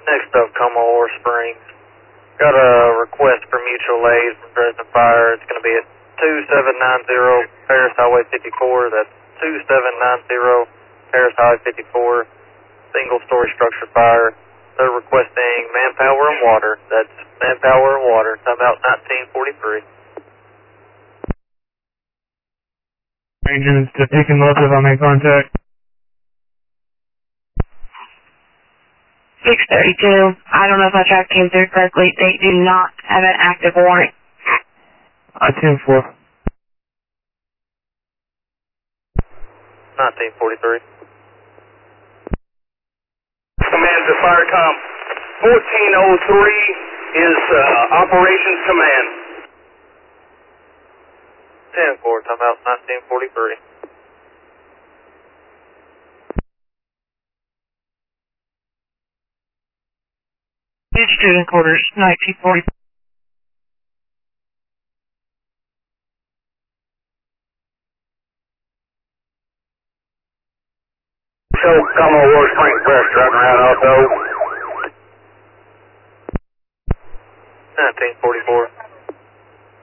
Next up, Como Springs. Got a request for mutual aid from Dresden Fire. It's going to be at 2790 Paris Highway 54. That's 2790 Paris Highway 54. Single-story structure fire. They're requesting manpower and water. That's manpower and water. Time out 1943. Agents to Pekin Locomotive, I make contact. 632. I don't know if my track came through correctly. They do not have an active warrant. 10-4. 1943. Command to Firecom. 1403 is Operations Command. 10-4, time out 1943. Student quarters, 1940. Show Como Springs Press, driving around also. 1944.